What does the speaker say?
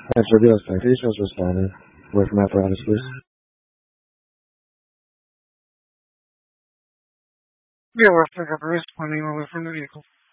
Answer the suspect. Please just responded. Away from apparatus, please. Yeah, we're picking up responding away from the vehicle.